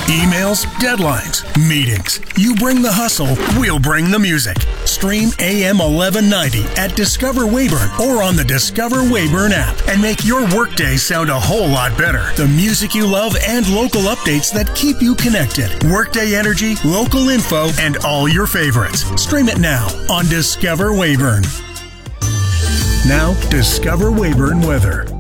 Emails, deadlines, meetings. You bring the hustle, we'll bring the music. Stream AM 1190 at Discover Weyburn or on the Discover Weyburn app and make your workday sound a whole lot better. The music you love and local updates that keep you connected. Workday energy, local info, and all your favorites. Stream it now on Discover Weyburn. Now, Discover Weyburn weather.